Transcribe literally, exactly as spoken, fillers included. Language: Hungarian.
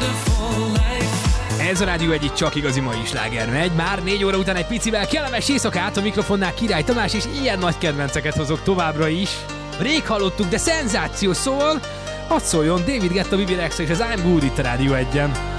Ez a Rádió egy, csak igazi mai sláger megy. Már négy óra után egy picivel kellemes éjszakát, a mikrofonnál Király Tamás, és ilyen nagy kedvenceket hozok továbbra is. Rég hallottuk, de szenzáció, szól. Hadd szóljon David Guetta, Bibi Rexha és az I'm Good itt a Rádió egyen.